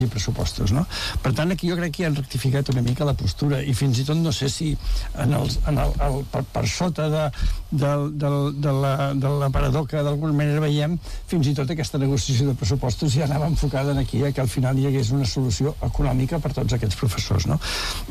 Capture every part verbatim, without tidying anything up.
i pressupostos, no? Per tant, aquí jo crec que han rectificat una mica la postura i fins i tot no sé si en els, en el, el, per, per sota de, de, de, de, la, de l'aparador que d'alguna manera veiem, fins i tot aquesta negociació de pressupostos ja anava enfocada en aquí, eh, que al final hi hagués una solució econòmica per tots aquests professors, no?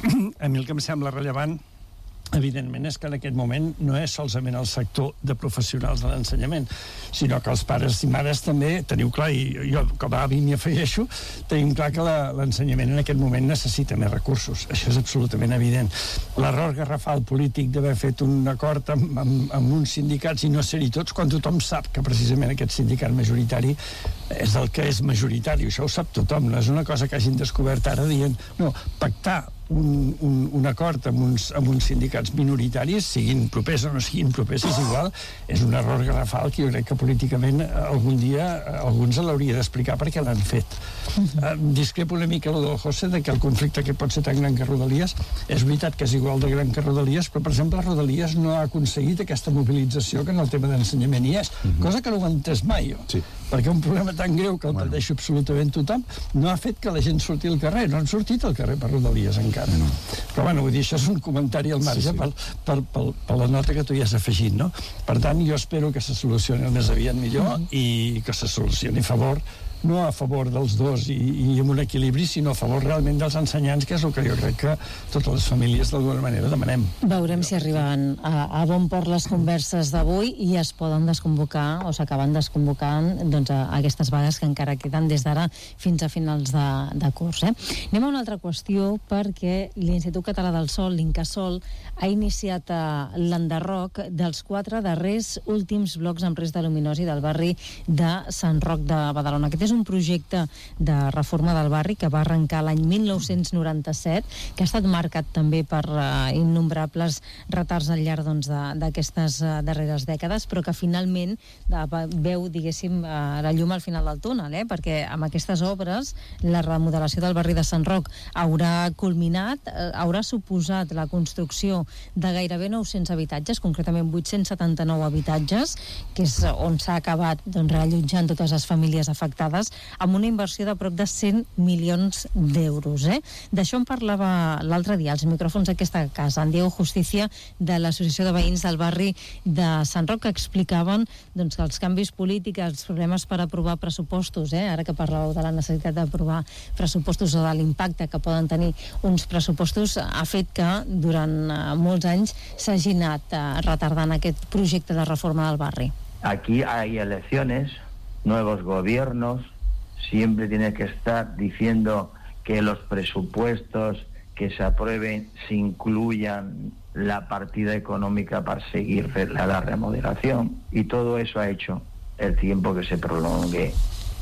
A mi el que em sembla rellevant evidentment és que en aquest moment no és solament el sector de professionals de l'ensenyament, sinó que els pares i mares també teniu clar, i jo com a avi m'hi afegeixo, tenim clar que la, l'ensenyament en aquest moment necessita més recursos, això és absolutament evident. L'error garrafal polític d'haver fet un acord amb, amb, amb uns sindicats i no ser-hi tots, quan tothom sap que precisament aquest sindicat majoritari és el que és majoritari, això ho sap tothom, no és una cosa que hagin descobert ara dient, no, pactar Un, un, un acord amb uns, amb uns sindicats minoritaris, siguin propers o no siguin propers, és igual, és un error garrafal que jo crec que políticament algun dia alguns l'hauria d'explicar perquè l'han fet. Uh-huh. Uh, discrepo una mica el del José de que el conflicte que pot ser tan gran que Rodalies, és veritat que és igual de gran que Rodalies, però per exemple Rodalies no ha aconseguit aquesta mobilització que en el tema d'ensenyament hi és, uh-huh. cosa que no ho he entès mai jo, sí. perquè un problema tan greu que el bueno. pateixo absolutament tothom no ha fet que la gent surti al carrer, no han sortit al carrer per Rodalies encara. No. Però bueno, vull dir, això és un comentari al marge sí, sí. Per, per, per, per la nota que tu hi has afegit, no? Per tant, jo espero que se solucioni el més aviat millor mm. i que se solucioni a favor, no a favor dels dos i, i amb un equilibri, sinó a favor realment dels ensenyants, que és el que jo crec que totes les famílies d'alguna manera demanem. Veurem si arriben a, a bon port les converses d'avui i es poden desconvocar o s'acaben desconvocant doncs, a, a aquestes vagues que encara queden des d'ara fins a finals de, de curs. Eh? Anem a una altra qüestió, perquè l'Institut Català del Sòl, l'Incasòl, ha iniciat l'enderroc dels quatre darrers últims blocs amb risc de luminosi del barri de Sant Roc de Badalona. Aquest és un projecte de reforma del barri que va arrencar l'any mil nou-cents noranta-set, que ha estat marcat també per uh, innombrables retards al llarg doncs, de, d'aquestes uh, darreres dècades, però que finalment uh, veu, diguéssim, uh, la llum al final del túnel, eh? perquè amb aquestes obres la remodelació del barri de Sant Roc haurà culminat, uh, haurà suposat la construcció de gairebé nou-cents habitatges, concretament vuit-cents setanta-nou habitatges, que és on s'ha acabat doncs, reallotjant totes les famílies afectades, amb una inversió de prop de cent milions d'euros. Eh? D'això en parlava l'altre dia als micròfons d'aquesta casa, en Diego Justicia, de l'Associació de Veïns del barri de Sant Roc, que explicaven doncs, que els canvis polítics, els problemes per aprovar pressupostos, eh? ara que parlàveu de la necessitat d'aprovar pressupostos o de l'impacte que poden tenir uns pressupostos, ha fet que durant uh, molts anys s'hagi anat uh, retardant aquest projecte de reforma del barri. Aquí hay elecciones, nuevos gobiernos, siempre tiene que estar diciendo que los presupuestos que se aprueben se incluyan la partida económica para seguir la, la remodelación, y todo eso ha hecho el tiempo que se prolongue.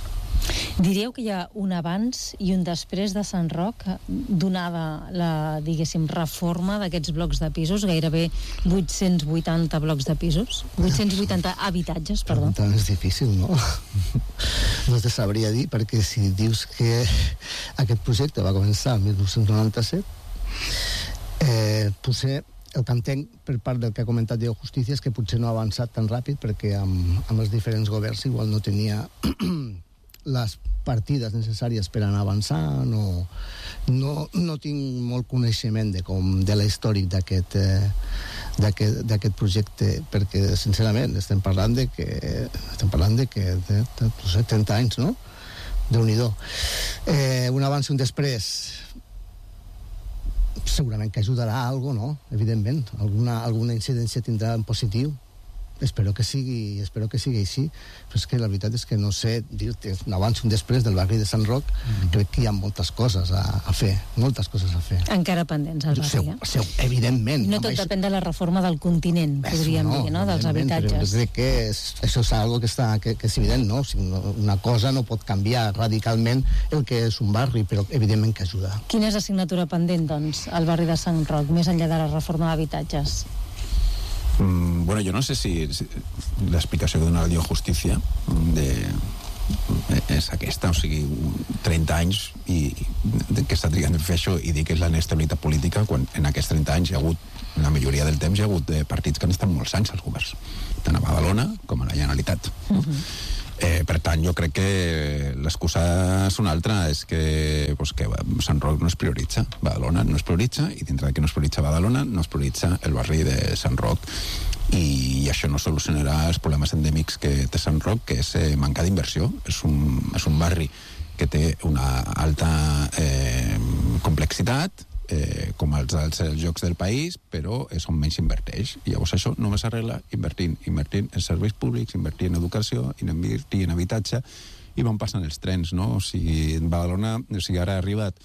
Diríeu que hi ha un abans i un després de Sant Roc, donada la, diguéssim, reforma d'aquests blocs de pisos, gairebé vuit-cents vuitanta blocs de pisos, vuit-cents vuitanta habitatges, perdó. Tant és difícil, no? No te sabria dir, perquè si dius que aquest projecte va començar el mil nou-cents noranta-set, eh, potser el que entenc per part del que ha comentat Diego Justicia és que potser no ha avançat tan ràpid perquè amb, amb els diferents governs igual no tenia les partides necessàries per anar avançant, o no, no tinc molt coneixement de, com, de la històric d'aquest, eh, d'aquest, d'aquest projecte, perquè sincerament estem parlant de que estem parlant de que de, de, de setanta anys, no? Déu-n'hi-do. Eh, un abans i un després segurament que ajudarà a algo, no? Evidentment, alguna, alguna incidència tindrà en positiu. Espero que sigui, espero que sigui així, però és que la veritat és que no sé dir-te un abans i un després del barri de Sant Roc. Mm-hmm. Crec que hi ha moltes coses a, a fer, moltes coses a fer. Encara pendents al barri, seu, seu, evidentment. No tot depèn de la reforma del continent, podríem no, dir, no? Dels habitatges. Però crec que és, això és algo que, està, que, que és evident, no? O sigui, una cosa no pot canviar radicalment el que és un barri, però evidentment que ajuda. Quina és l'assignatura pendent, doncs, al barri de Sant Roc, més enllà de la reforma d'habitatges? Mm, bueno, jo no sé si, si l'explicació que dona el Diego Justicia de, és aquesta, o sigui, trenta anys i, i que està trigant a fer això i dir que és la inestabilitat política, quan en aquests trenta anys hi ha hagut, en la majoria del temps hi ha hagut eh, partits que han estat molts anys als governs, tant a Badalona com a la Generalitat. Uh-huh. Eh, per tant, jo crec que l'excusa és una altra, és que, pues, que Sant Roc no es prioritza, Badalona no es prioritza, i dintre que no es prioritza Badalona, no es prioritza el barri de Sant Roc. I, i això no solucionarà els problemes endèmics que té Sant Roc, que és eh, manca d'inversió. És un, és un barri que té una alta eh, complexitat, eh, com els altres llocs del país, però és on menys inverteix. I llavors això només s'arregla invertint, invertint en serveis públics, invertint en educació, invertint en habitatge, i van passant els trens, no? O sigui, en Badalona, o sigui, ara ha arribat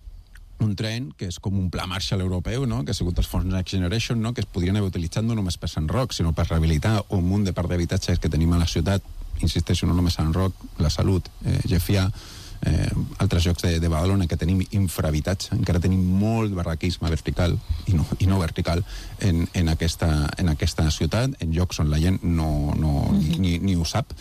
un tren que és com un pla Marshall europeu, no? Que ha sigut els fons Next Generation, no? Que es podrien haver utilitzat no només per Sant Roc, sinó per rehabilitar un munt de parc d'habitatges que tenim a la ciutat, insisteixo, no només Sant Roc, la Salut, eh, Llefià, eh, altres llocs de, de Badalona que tenim infrahabitatge, encara tenim molt barraquisme vertical i no, i no vertical en, en, aquesta, en aquesta ciutat, en llocs on la gent no, no, mm-hmm. ni, ni ho sap,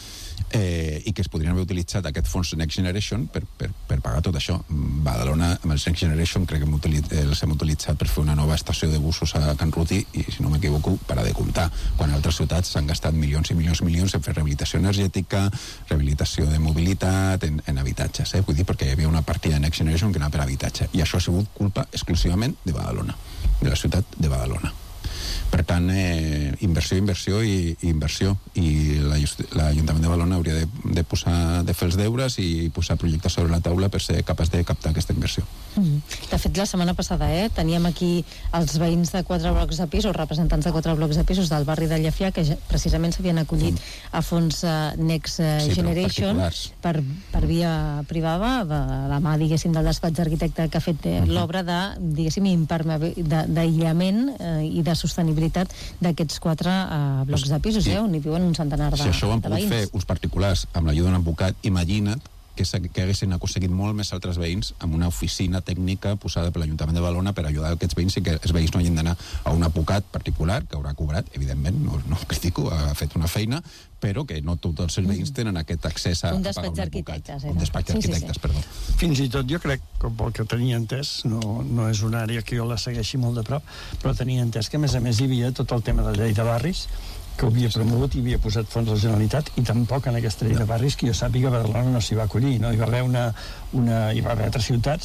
eh, i que es podrien haver utilitzat aquest fons Next Generation per, per, per pagar tot això. Badalona, amb el Next Generation, crec que utilitzat, els hem utilitzat per fer una nova estació de busos a Can Ruti, i si no m'equivoco, para de comptar, quan altres ciutats s'han gastat milions i milions i milions en fer rehabilitació energètica, rehabilitació de mobilitat, en, en habitatges, eh? Vull dir, perquè hi havia una partida de Next Generation que anava per habitatge, i això ha sigut culpa exclusivament de Badalona, de la ciutat de Badalona. Per tant, eh, inversió, inversió i, i inversió. I l'Ajuntament de Badalona hauria de, de, posar, de fer els deures i posar projectes sobre la taula per ser capaç de captar aquesta inversió. Mm. De fet, la setmana passada eh, teníem aquí els veïns de quatre blocs de pisos, representants de quatre blocs de pisos del barri de Llefià, que precisament s'havien acollit mm. a fons uh, Next uh, sí, Generation per, per via privada, de la mà, diguéssim, del despatx d'arquitecte que ha fet mm-hmm. l'obra de, diguéssim, d'aïllament eh, i de sostenibilitat d'aquests quatre uh, blocs de pisos, sí. eh, on hi viuen un centenar de, si això ho han de pogut veïns. fer uns particulars amb l'ajuda d'un advocat, imagina't que, que haguessin aconseguit molt més altres veïns amb una oficina tècnica posada per l'Ajuntament de Badalona per ajudar aquests veïns i que els veïns no hagin d'anar a un advocat particular que haurà cobrat, evidentment, no, no critico, ha fet una feina, però que no tots els veïns tenen aquest accés a, un a pagar un advocat. Eh? Un despatx d'arquitectes, sí, sí, sí. perdó. Fins i tot jo crec, com el que tenia entès, no, no és una àrea que jo la segueixi molt de prop, però tenia entès que a més a més hi havia tot el tema de llei de barris, que ho havia promogut i havia posat fons a la Generalitat, i tampoc en aquesta llei de barris, que jo sàpiga, Badalona no s'hi va acollir, no? Hi va haver una, una hi va haver altres ciutats,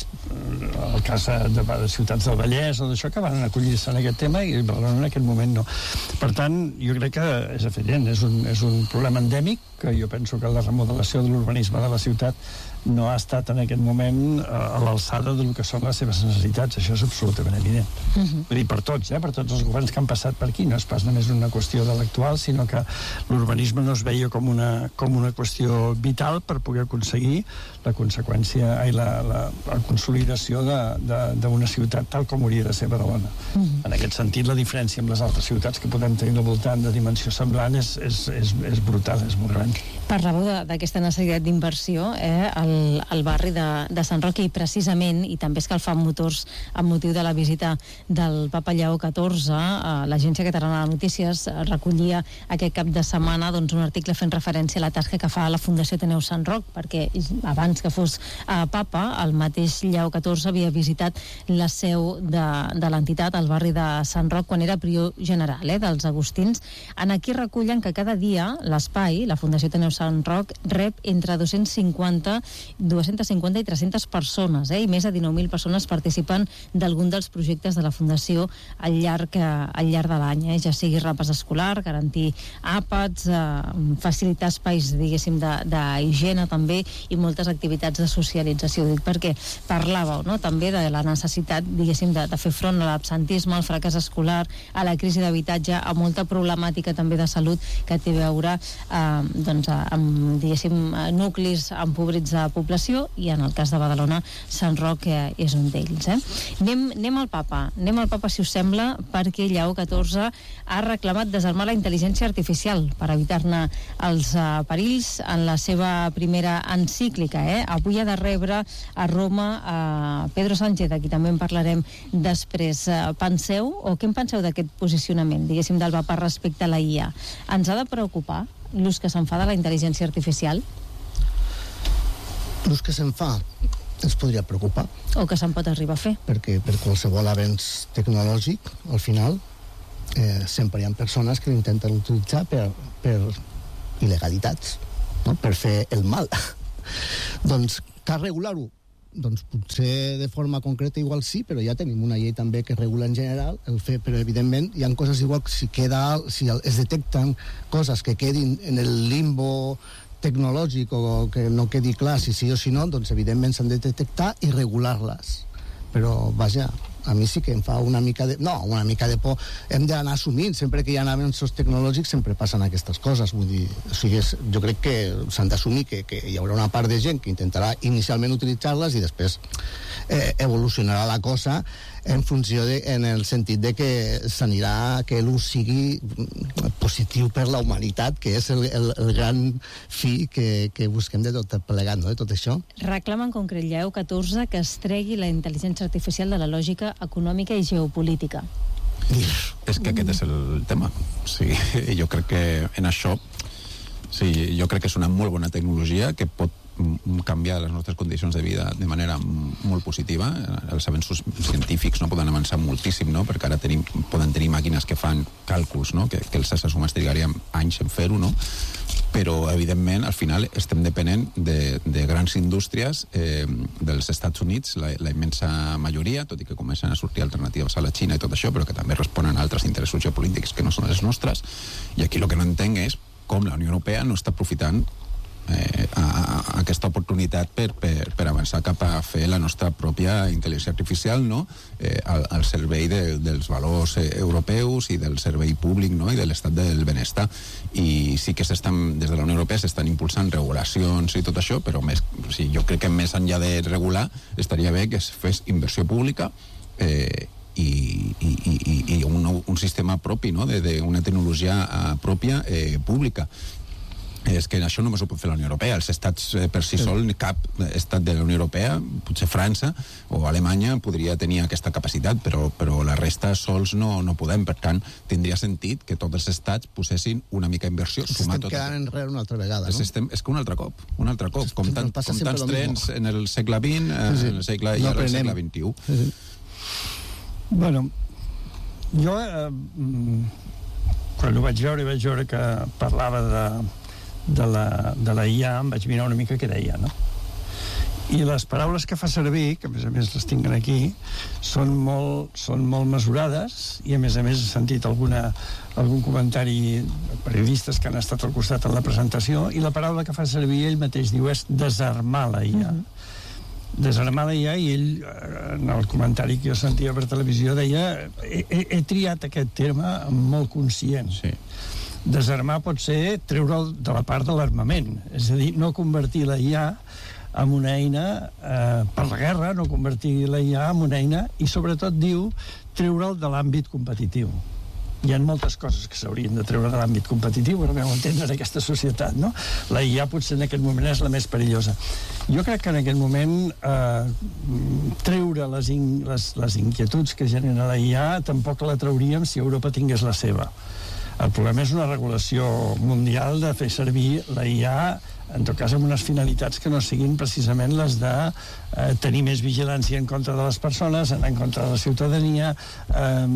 el cas de, de ciutats del Vallès o d'això, que van acollir-se en aquest tema, i Badalona en aquest moment no. Per tant, jo crec que és evident, és un, és un problema endèmic, que jo penso que la remodelació de l'urbanisme de la ciutat no ha estat en aquest moment a l'alçada del que són les seves necessitats. Això és absolutament evident. Uh-huh. Vull dir, per tots, eh? per tots els governs que han passat per aquí. No és pas només una qüestió de l'actual, sinó que l'urbanisme no es veia com una, com una qüestió vital per poder aconseguir la conseqüència i la, la, la consolidació d'una ciutat tal com hauria de ser Badalona. Uh-huh. En aquest sentit, la diferència amb les altres ciutats que podem tenir al voltant de dimensió semblant és, és, és, és brutal, és molt gran. Parlàveu d'aquesta necessitat d'inversió, eh? El al barri de, de Sant Roc, i precisament, i també escalfant motors amb motiu de la visita del Papa Lleó catorze, eh, l'Agència Catalana de Notícies recollia aquest cap de setmana doncs, un article fent referència a la tasca que fa la Fundació Ateneu Sant Roc, perquè abans que fos eh, Papa, el mateix Lleó catorze havia visitat la seu de, de l'entitat al barri de Sant Roc quan era prior general eh, dels Agustins. En aquí recullen que cada dia l'espai, la Fundació Ateneu Sant Roc, rep entre dos-cents cinquanta dues-centes cinquanta i tres-centes persones, eh? I més de dinou mil persones participen d'algun dels projectes de la Fundació al llarg, al llarg de l'any, eh? Ja sigui repàs escolar, garantir àpats, eh, facilitar espais, diguéssim, d'higiene també, i moltes activitats de socialització. Ho dic perquè parlàveu, no?, també de la necessitat, diguéssim, de, de fer front a l'absentisme, al fracàs escolar, a la crisi d'habitatge, a molta problemàtica també de salut que té a veure eh, doncs, amb, diguéssim, nuclis empobrits de població, i en el cas de Badalona, Sant Roc eh, és un d'ells. Eh? Anem, anem al Papa, anem al Papa, si us sembla, perquè Lleó catorze ha reclamat desarmar la intel·ligència artificial per evitar-ne els eh, perills en la seva primera encíclica. Eh? Avui ha de rebre a Roma a Pedro Sánchez, aquí també en parlarem després. Eh, penseu, o què en penseu d'aquest posicionament, diguéssim, del Papa respecte a la I A? Ens ha de preocupar l'ús que se'n fa de la intel·ligència artificial? L'ús que se'n fa ens podria preocupar. O que se'n pot arribar a fer. Perquè per qualsevol avenç tecnològic, al final, eh, sempre hi ha persones que l'intenten utilitzar per, per il·legalitats. no? Per fer el mal. Doncs cal regular-ho. Doncs potser de forma concreta igual sí, però ja tenim una llei també que regula en general el fer, però evidentment hi ha coses igual, si queda, si es detecten coses que quedin en el limbo tecnològic o que no quedi clar si sí o si no, doncs evidentment s'han de detectar i regular-les. Però vaja, a mi sí que em fa una mica de... No, una mica de por. Hem d'anar assumint, sempre que hi ha avenços tecnològics sempre passen aquestes coses. Vull dir, o sigui, és, jo crec que s'han d'assumir que, que hi haurà una part de gent que intentarà inicialment utilitzar-les i després eh, evolucionarà la cosa en funció de, en el sentit de que s'anirà, que l'ús sigui positiu per la humanitat, que és el, el, el gran fi que, que busquem de tot plegat, no?, de tot això. Reclama en concret Lleó catorze que es tregui la intel·ligència artificial de la lògica econòmica i geopolítica. És que aquest és el tema. Sí, jo crec que en això sí, jo crec que és una molt bona tecnologia que pot canviar les nostres condicions de vida de manera molt positiva. Els avenços científics no poden avançar moltíssim, no? Perquè ara tenim, poden tenir màquines que fan càlculs, no? que, que els éssers humans trigaríem anys en fer-ho, no? Però evidentment al final estem depenent de, de grans indústries eh, dels Estats Units, la, la immensa majoria, tot i que comencen a sortir alternatives a la Xina i tot això, però que també responen a altres interessos geopolítics que no són els nostres. I aquí el que no entenc és com la Unió Europea no està aprofitant Eh, a, a aquesta oportunitat per, per, per avançar cap a fer la nostra pròpia intel·ligència artificial, no? eh, al, al servei de, dels valors eh, europeus i del servei públic, no? I de l'estat del benestar. I sí que s'estan, des de la Unió Europea s'estan impulsant regulacions i tot això, però més, o sigui, jo crec que més enllà de regular estaria bé que es fes inversió pública eh, i, i, i, i un, un sistema propi, no? de, de una tecnologia uh, pròpia eh, pública. És que això només ho pot fer la Unió Europea. Els estats eh, per si sol, cap estat de la Unió Europea, potser França o Alemanya podria tenir aquesta capacitat, però, però la resta sols no, no podem. Per tant, tindria sentit que tots els estats posessin una mica inversió. Estem quedant enrere una altra vegada, no? Estem, és que un altre cop, un altre cop. Com, tant, com tants trens en el segle vint, sí, sí. en el segle, no i ara el segle vint-i-u. Sí, sí. Bueno, jo eh, quan ho vaig veure, vaig veure que parlava de de la, de la I A, em vaig mirar una mica què deia, no? I les paraules que fa servir, que a més a més les tinc aquí, són molt, són molt mesurades, i a més a més he sentit alguna, algun comentari de periodistes que han estat al costat en la presentació, i la paraula que fa servir ell mateix diu és desarmar la I A. Mm-hmm. Desarmar la I A, i ell, en el comentari que jo sentia per televisió, deia he, he, he triat aquest terme molt conscient. Sí. Desarmar pot ser treure'l de la part de l'armament, és a dir, no convertir la I A en una eina eh, per la guerra, no convertir la I A en una eina, i sobretot diu treure'l de l'àmbit competitiu. Hi ha moltes coses que s'haurien de treure de l'àmbit competitiu, per meu entendre, en aquesta societat, no? La I A potser en aquest moment és la més perillosa. Jo crec que en aquest moment eh, treure les, in, les, les inquietuds que genera la I A tampoc la trauríem si Europa tingués la seva. El problema és una regulació mundial de fer servir la I A, en tot cas amb unes finalitats que no siguin precisament les de eh, tenir més vigilància en contra de les persones, anar en contra de la ciutadania, eh,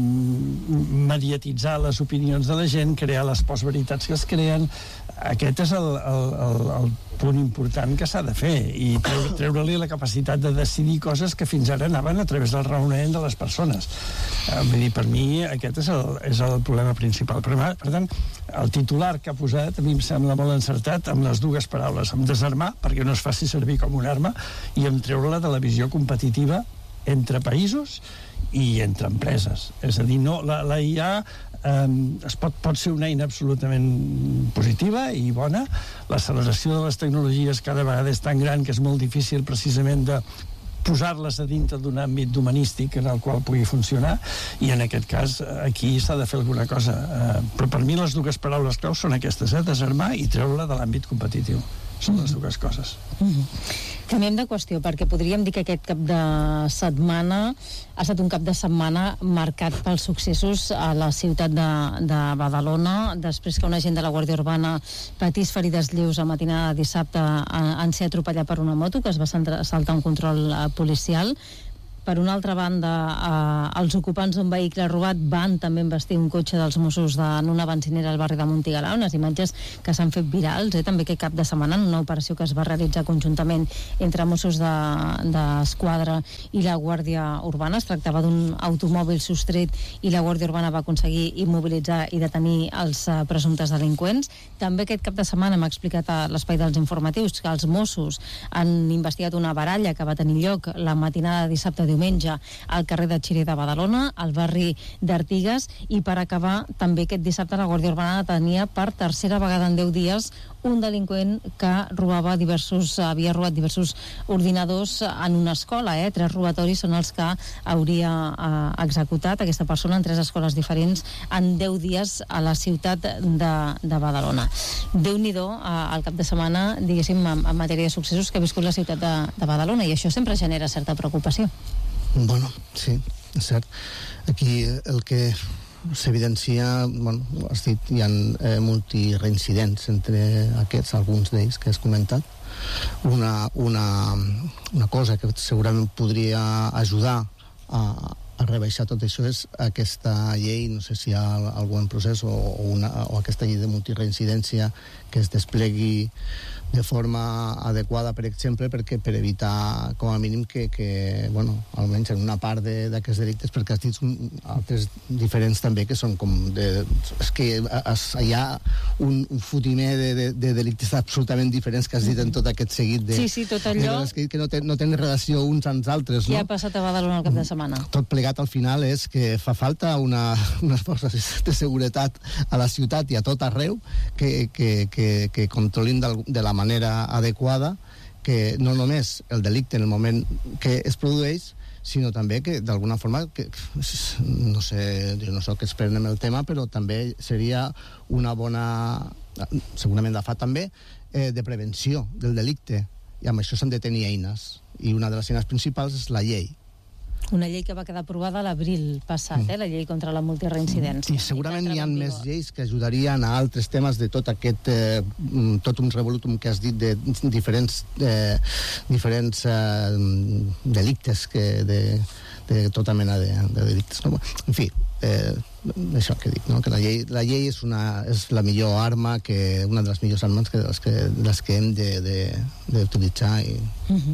mediatitzar les opinions de la gent, crear les postveritats que es creen. Aquest és el, el, el, el punt important que s'ha de fer, i treure, treure-li la capacitat de decidir coses que fins ara anaven a través del raonament de les persones. Eh, vull dir, per mi aquest és el, és el problema principal. Per, per tant, el titular que ha posat a mi em sembla molt encertat amb les dues paraules, amb desarmar, perquè no es faci servir com una arma, i amb treure-la de la visió competitiva entre països i entre empreses. És a dir, no, la, la I A Um, es pot, pot ser una eina absolutament positiva i bona. L'acceleració de les tecnologies cada vegada és tan gran que és molt difícil precisament de posar-les a dintre d'un àmbit humanístic en el qual pugui funcionar, i en aquest cas aquí s'ha de fer alguna cosa, uh, però per mi les dues paraules clau són aquestes, eh? Desarmar i treure de l'àmbit competitiu. Són les dues coses. Mm-hmm. Canviem de qüestió, perquè podríem dir que aquest cap de setmana ha estat un cap de setmana marcat pels successos a la ciutat de, de Badalona, després que un agent de la Guàrdia Urbana patís ferides lleus a matinada de dissabte en ser atropellat per una moto que es va saltar un control policial. Per una altra banda, eh, els ocupants d'un vehicle robat van també investir un cotxe dels Mossos de, en una benzinera al barri de Montigalà, unes imatges que s'han fet virals, eh, també aquest cap de setmana, en una operació que es va realitzar conjuntament entre Mossos d'Esquadra de, i la Guàrdia Urbana. Es tractava d'un automòbil sostret i la Guàrdia Urbana va aconseguir immobilitzar i detenir els uh, presumptes delinqüents. També aquest cap de setmana hem explicat a l'espai dels informatius que els Mossos han investigat una baralla que va tenir lloc la matinada de dissabte a diumenge al carrer de Xiré de Badalona, al barri d'Artigues, i per acabar també aquest dissabte la Guàrdia Urbana tenia per tercera vegada en deu dies un delinqüent que robava diversos, havia robat diversos ordinadors en una escola, eh? Tres robatoris són els que hauria eh, executat aquesta persona en tres escoles diferents en deu dies a la ciutat de, de Badalona. Déu-n'hi-do eh, el cap de setmana, diguéssim, en, en matèria de successos que ha viscut la ciutat de, de Badalona, i això sempre genera certa preocupació. Bueno, sí, és cert. Aquí el que s'evidencia, bueno, has dit, hi ha eh, multireincidents entre aquests, alguns d'ells que has comentat. Una, una, una cosa que segurament podria ajudar a, a rebaixar tot això és aquesta llei, no sé si hi ha algun procés o, o, una, o aquesta llei de multireincidència que es desplegui de forma adequada, per exemple, perquè per evitar, com a mínim, que, que bueno, almenys en una part d'aquests delictes, perquè has dit altres diferents també, que són com de... És que es, hi ha un, un fotimer de, de, de delictes absolutament diferents que has dit en tot aquest seguit de... Sí, sí, tot allò... Que, que no, ten, no tenen relació uns amb els altres, no? Què ha passat a Badalona el cap de setmana? Tot plegat al final és que fa falta una, unes forces de seguretat a la ciutat i a tot arreu que, que, que, que controlin de, de la manera adequada, que no només el delicte en el moment que es produeix, sinó també que d'alguna forma, que, no sé, jo no soc expert en el tema, però també seria una bona, segurament de fa també, eh, de prevenció del delicte, i amb això s'han de tenir eines, i una de les eines principals és la llei. Una llei que va quedar aprovada l'abril passat, mm. eh? La llei contra la multireincidència. I segurament hi ha més lleis que ajudarien a altres temes de tot aquest eh, tot un revolutum que has dit de diferents eh, diferents eh, delictes que de, de tota mena de, de delictes. No? En fi, eh, això que dic, no? Que la llei, la llei és, una, és la millor arma, que una de les millors armes que les que, les que hem d'utilitzar i... Mm-hmm.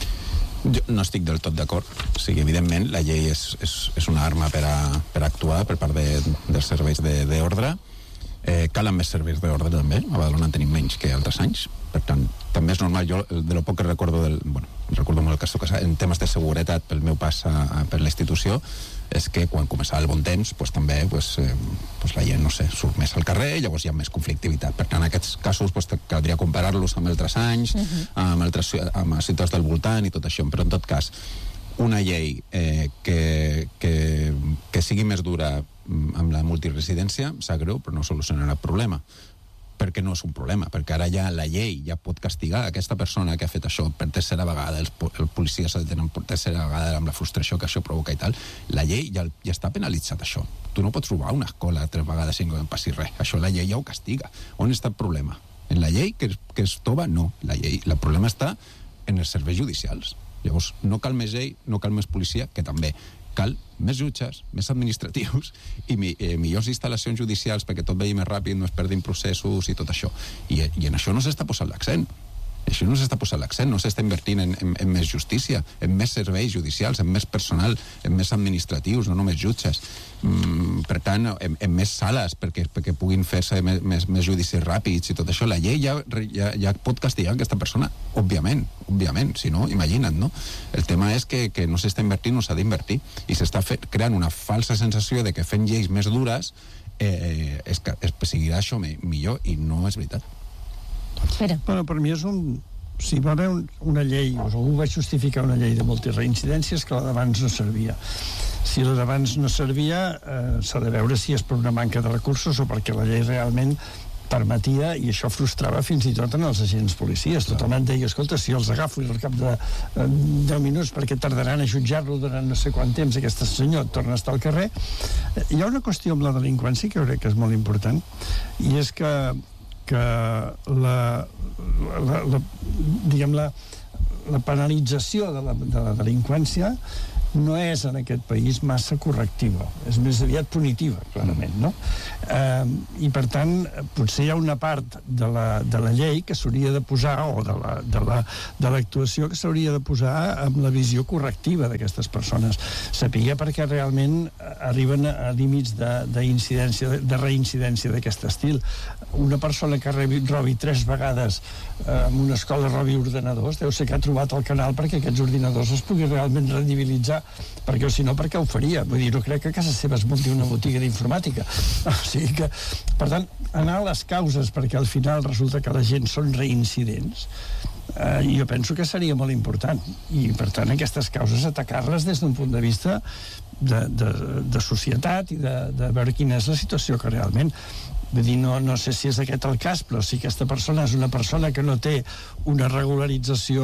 Jo no estic del tot d'acord. O sigui, evidentment, la llei és, és, és una arma per a, per a actuar per part de, dels serveis d'ordre. Eh, calen més serveis d'ordre també. A Badalona en tenim menys que altres anys. Per tant, també és normal. Jo, de lo poc que recordo del... Bueno, recordo molt el cas que en temes de seguretat pel meu pas a, a, per la institució, és que quan començava el bon temps, pues, també pues, eh, pues, la gent, no sé, surt més al carrer i llavors hi ha més conflictivitat. Per tant, en aquests casos pues, caldria comparar-los amb altres anys, uh-huh. amb altres amb ciutats del voltant i tot això. Però en tot cas, una llei eh, que, que, que sigui més dura amb la multiresidència, sap greu, però no solucionarà el problema. Perquè no és un problema, perquè ara ja la llei ja pot castigar aquesta persona que ha fet això per tercera vegada, els, el policia s'ha de tenir per tercera vegada amb la frustració que això provoca i tal. La llei ja, ja està penalitzat això. Tu no pots robar una escola tres vegades i no passi res. Això la llei ja ho castiga. On està el problema? En la llei que, que es tova? No. La llei, el problema està en els serveis judicials. Llavors, no cal més llei, no cal més policia, que també cal més jutges, més administratius i mi, eh, millors instal·lacions judicials perquè tot vegi més ràpid, no es perdin processos i tot això. I, i en això no s'està posant l'accent. Això no s'està posant l'accent, no s'està invertint en, en, en més justícia, en més serveis judicials, en més personal, en més administratius, no només jutges. Mm, per tant, en, en més sales perquè, perquè puguin fer-se més, més, més judicis ràpids i tot això. La llei ja, ja, ja pot castigar aquesta persona, òbviament, òbviament, si no, imagina't, no? El tema és que, que no s'està invertint, no s'ha d'invertir, i s'està creant una falsa sensació de que fent lleis més dures eh, es, es perseguirà això millor, i no és veritat. Espera. Bueno, per mi és un... Si va haver un, una llei, o algú va justificar una llei de multireincidències, que la d'abans no servia. Si la d'abans no servia, eh, s'ha de veure si és per una manca de recursos o perquè la llei realment permetia, i això frustrava fins i tot en els agents policies. Totalment deia, escolta, si els agafo i al cap de eh, deu minuts perquè tardaran a jutjar-lo durant no sé quant temps, aquest senyor torna a estar al carrer. Eh, hi ha una qüestió amb la delinqüència que jo crec que és molt important, i és que que la, la, la, diguem, la, la penalització de la, de la delinqüència no és en aquest país massa correctiva, és més aviat punitiva, clarament, no? Eh, I per tant, potser hi ha una part de la, de la llei que s'hauria de posar, o de la, de la, de l'actuació que s'hauria de posar amb la visió correctiva d'aquestes persones, saber perquè realment arriben a límits d'incidència, de, de reincidència d'aquest estil. Una persona que rebi, robi tres vegades eh, en una escola robi ordenadors, deu ser que ha trobat el canal perquè aquests ordinadors es pugui realment rendibilitzar, perquè o si no, perquè ho faria? Vull dir, no crec que a casa seva es munti una botiga d'informàtica. O sigui que, per tant, anar a les causes perquè al final resulta que la gent són reincidents, eh, jo penso que seria molt important. I, per tant, aquestes causes atacar-les des d'un punt de vista de, de, de societat i de, de veure quina és la situació que realment... Vull dir, no, no sé si és aquest el cas, però si aquesta persona és una persona que no té una regularització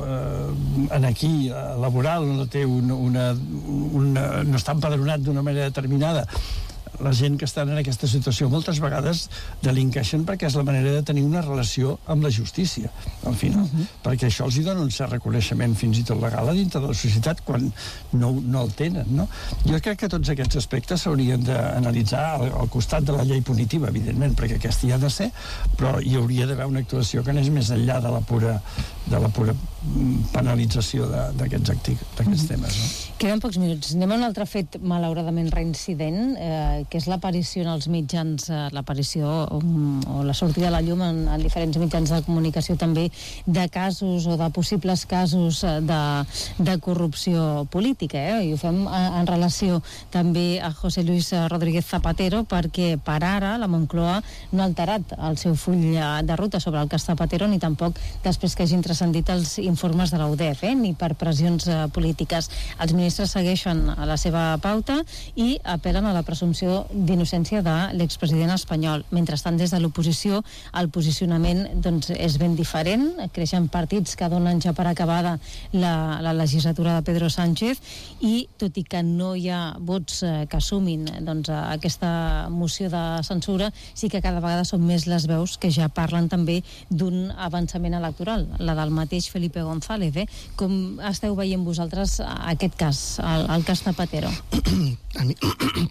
eh, en aquí, eh, laboral, no té una, una, una, no està empadronat d'una manera determinada, la gent que estan en aquesta situació moltes vegades delinqueixen perquè és la manera de tenir una relació amb la justícia, al final, uh-huh. perquè això els hi dona un cert reconeixement fins i tot legal a dintre de la societat quan no, no el tenen, no? Jo crec que tots aquests aspectes s'haurien d'analitzar al, al costat de la llei punitiva, evidentment, perquè aquesta hi ha de ser, però hi hauria d'haver una actuació que anés més enllà de la pura, de la pura penalització d'aquests uh-huh. temes, no? Queden pocs minuts. Anem a un altre fet malauradament reincident, eh, que és l'aparició en els mitjans, eh, l'aparició o, o la sortida a la llum en, en diferents mitjans de comunicació també de casos o de possibles casos de, de corrupció política, eh? I ho fem en, en relació també a José Luis Rodríguez Zapatero, perquè per ara la Moncloa no ha alterat el seu full de ruta sobre el cas Zapatero, ni tampoc després que hagin transcendit els informes de la U D E F, eh? Ni per pressions eh, polítiques. Els ministres segueixen a la seva pauta i apel·len a la presumpció d'innocència de l'expresident espanyol. Mentrestant, des de l'oposició, el posicionament doncs, és ben diferent. Creixen partits que donen ja per acabada la, la legislatura de Pedro Sánchez i, tot i que no hi ha vots eh, que assumin doncs, aquesta moció de censura, sí que cada vegada són més les veus que ja parlen també d'un avançament electoral, la del mateix Felipe González. Eh? Com esteu veient vosaltres aquest cas, el, el cas Zapatero? A mi,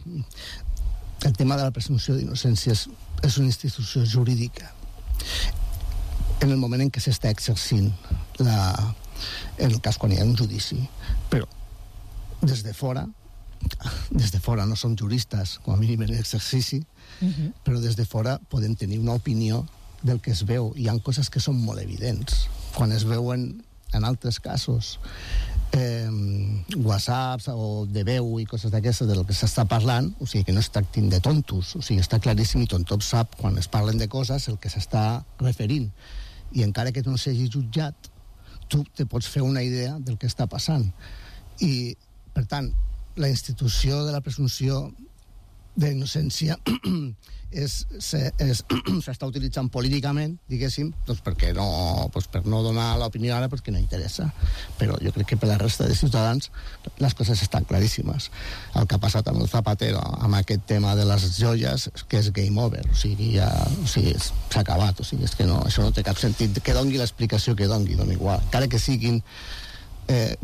el tema de la presumpció d'innocència és, és una institució jurídica. En el moment en què s'està exercint la, en el cas quan hi ha un judici, però des de fora, des de fora no som juristes, com a mínim en l'exercici, uh-huh. però des de fora podem tenir una opinió del que es veu. Hi ha coses que són molt evidents. Quan es veuen en altres casos eh, whatsapps o de veu i coses d'aquestes del que s'està parlant, o sigui que no es tractin de tontos, o sigui, està claríssim i tothom sap quan es parlen de coses el que s'està referint, i encara que no s'hagi jutjat tu te pots fer una idea del que està passant. I per tant, la institució de la presumpció d'innocència és, és, s'està utilitzant políticament, diguéssim, doncs perquè no, doncs per no donar l'opinió ara perquè no interessa. Però jo crec que per la resta de ciutadans les coses estan claríssimes. El que ha passat amb el Zapatero, amb aquest tema de les joies, que és game over, o sigui, ja, o sigui, s'ha acabat, o sigui, és que no, això no té cap sentit. Que dongui l'explicació que dongui, dona igual. Encara que siguin eh,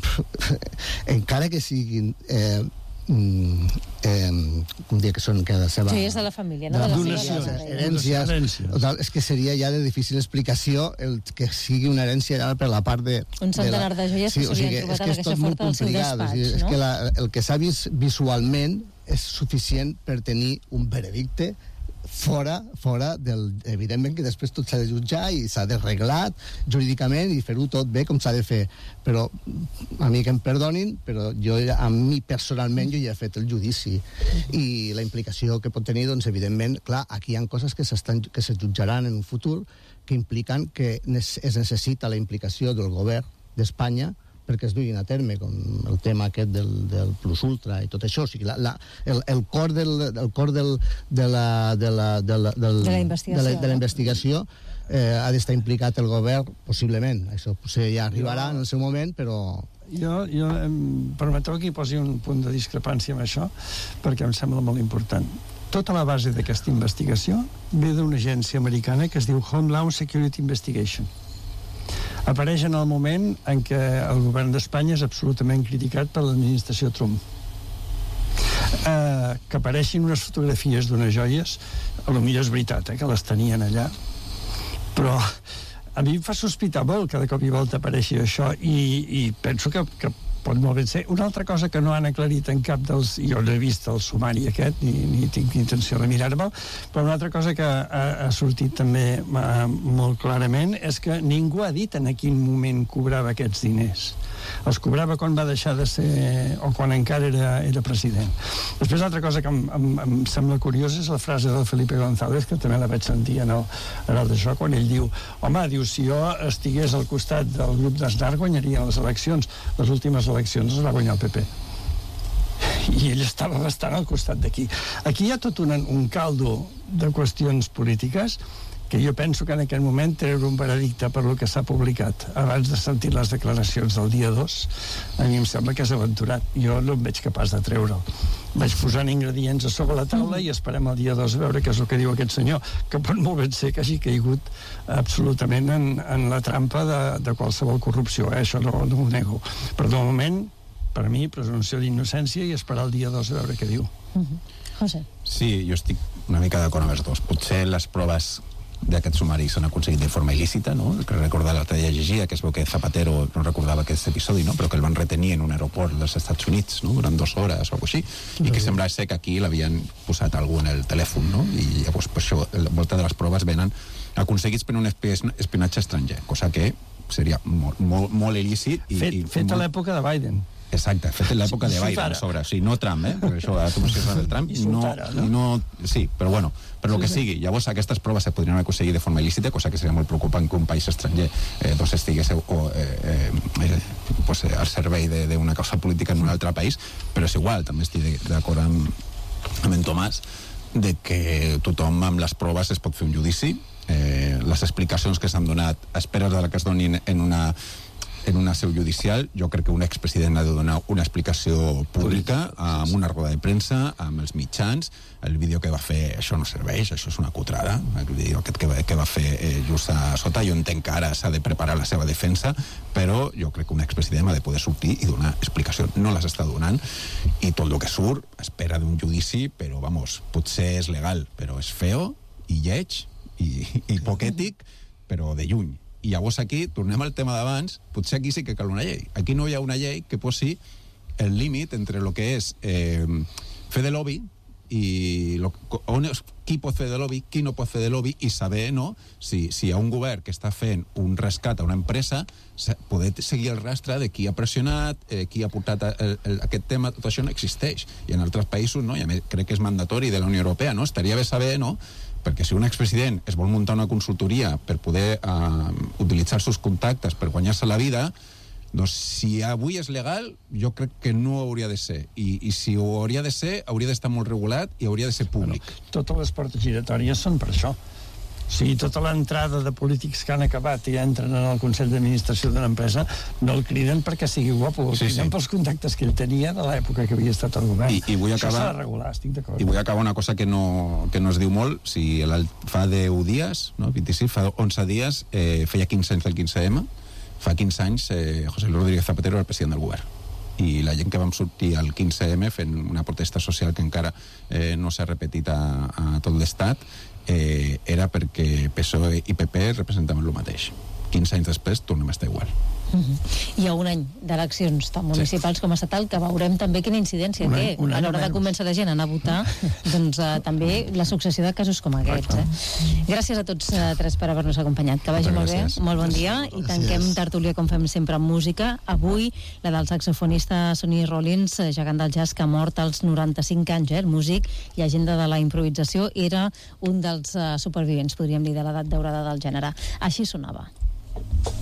encara que siguin eh, Mm, eh, com dir que són que de la seva... Sí, és de la família, no? De, de de les herències, herències. És que seria ja de difícil explicació el que sigui una herència ja per la part de... Un centenar de, la... de joies sí, que s'haurien trobat a la caixa forta del seu despatx, o sigui, no? És que la, el que s'ha vist visualment és suficient per tenir un veredicte fora, fora del... Evidentment que després tot s'ha de jutjar i s'ha d'arreglar jurídicament i fer-ho tot bé com s'ha de fer. Però, a mi que em perdonin, però jo, a mi personalment, jo ja he fet el judici. I la implicació que pot tenir, doncs, evidentment, clar, aquí hi ha coses que, que se jutjaran en un futur que impliquen que es necessita la implicació del govern d'Espanya perquè es duguin a terme, com el tema aquest del, del plus ultra i tot això. O sigui, la, la, el, el cor, del, el cor del, de, la, de, la, de, la, del, de la investigació, de la, de la investigació eh, ha d'estar implicat el govern, possiblement. Això potser ja arribarà en el seu moment, però... Jo, jo em permeteu que hi posi un punt de discrepància amb això, perquè em sembla molt important. Tota la base d'aquesta investigació ve d'una agència americana que es diu Homeland Security Investigation. apareix en el moment en què el govern d'Espanya és absolutament criticat per l'administració Trump. Eh, que apareixin unes fotografies d'unes joies, a lo millor és veritat, eh, que les tenien allà, però a mi em fa sospitar molt que de cop i volta apareixi això, i, i penso que, que pot molt ben ser. Una altra cosa que no han aclarit en cap dels... Jo no he vist el sumari aquest, ni, ni tinc intenció de mirar-me'l, però una altra cosa que ha, ha sortit també uh, molt clarament és que ningú ha dit en quin moment cobrava aquests diners. Els cobrava quan va deixar de ser... o quan encara era, era president. Després, l'altra cosa que em, em, em sembla curiosa és la frase del Felipe González, que també la vaig sentir en el, en el d'això, quan ell diu, home, diu, si jo estigués al costat del grup d'Aznar guanyaria les eleccions. Les últimes eleccions les va guanyar el P P. I ell estava bastant al costat d'aquí. Aquí hi ha tot un, un caldo de qüestions polítiques que jo penso que en aquest moment treure un veredicte per lo que s'ha publicat abans de sentir les declaracions del dia dos, a mi em sembla que és aventurat. Jo no em veig capaç de treure'l. Vaig posant ingredients a sobre la taula i esperem el dia dos a veure què és el que diu aquest senyor, que pot molt ben ser que hagi caigut absolutament en, en la trampa de, de qualsevol corrupció, eh? Això no, no ho nego. Però de moment, per mi, presumpció d'innocència i esperar el dia dos a veure què diu. Uh-huh. José. Sí, jo estic una mica d'acord amb els dos. Potser les proves d'aquest sumari s'han aconseguit de forma il·lícita, no? El que recordar l'altre dia llegia, que es veu que Zapatero no recordava aquest episodi, no? Però que el van retenir en un aeroport dels Estats Units, no? Durant dues hores o alguna cosa així, i que sembla ser que aquí l'havien posat algú en el telèfon, no? I llavors, per això, molta de les proves venen aconseguits per un espionatge estranger, cosa que seria molt, molt, molt il·lícit. I, fet i fet molt... a l'època de Biden. Exacte, fet en l'època de Biden, sobre, sí, no Trump, eh? Perquè això, ara tu m'has del Trump, I no, soltara, no? no, sí, però bueno, per lo que sigui. Llavors, aquestes proves se podrien aconseguir de forma il·lícita, cosa que seria molt preocupant que un país estranger eh, doncs estigués o, eh, eh, pues, eh, al servei d'una causa política en un altre país, però és igual, també estic d'acord amb, amb en Tomàs, de que tothom amb les proves es pot fer un judici, eh, les explicacions que s'han donat, esperes de la que es donin en una en una seu judicial, jo crec que un expresident ha de donar una explicació pública amb una roda de premsa, amb els mitjans. El vídeo que va fer, això no serveix, això és una cutrada, el vídeo aquest que va, que va fer eh, just a sota. Jo entenc que ara s'ha de preparar la seva defensa, però jo crec que un expresident ha de poder sortir i donar explicació. No les està donant, i tot el que surt espera d'un judici, però, vamos, potser és legal, però és feo i lleig i, i poc ètic, però de lluny. I llavors aquí, tornem al tema d'abans, potser aquí sí que cal una llei. Aquí no hi ha una llei que posi el límit entre el que és eh, fer de lobby i lo, on és, qui pot fer de lobby, qui no pot fer de lobby, i saber, no, si, si hi ha un govern que està fent un rescat a una empresa, poder seguir el rastre de qui ha pressionat, eh, qui ha portat el, el, aquest tema. Tot això no existeix. I en altres països, no, i a més crec que és mandatori de la Unió Europea, no? Estaria bé saber, no?, perquè si un expresident es vol muntar una consultoria per poder uh, utilitzar els seus contactes per guanyar-se la vida, doncs si avui és legal, jo crec que no hauria de ser. I, i si ho hauria de ser, hauria d'estar molt regulat i hauria de ser públic. Bueno, totes les portes giratòries són per això. O sigui, tota l'entrada de polítics que han acabat i entren en el Consell d'Administració d'una empresa no el criden perquè sigui guapo, el criden sí, sí. pels contactes que ell tenia de l'època que havia estat al govern. I, i vull acabar, això s'ha de regular, estic d'acord. I vull acabar una cosa que no, que no es diu molt. Si fa deu dies, no, vint-i-sis, fa onze dies, eh, feia quinze anys del quinze ema, fa quinze anys eh, José Luis Rodríguez Zapatero era el president del govern. I la gent que vam sortir al quinze ema fent una protesta social que encara eh, no s'ha repetit a, a tot l'estat, eh, era perquè P S O E i P P representaven el mateix. quinze anys després tornem a estar igual. Uh-huh. Hi ha un any d'eleccions tant municipals sí. com estatal, que veurem també quina incidència un té any, un a l'hora de convèncer la gent a anar a votar, doncs uh, també la successió de casos com aquests. Eh? Gràcies a tots uh, tres per haver-nos acompanyat. Que vagi molt bé, molt bon dia, i tanquem tertúlia com fem sempre amb música. Avui la del saxofonista Sonny Rollins, gegant del jazz que ha mort als noranta-cinc anys, eh? El músic i agenda de la improvisació, era un dels uh, supervivents, podríem dir, de l'edat daurada del gènere. Així sonava.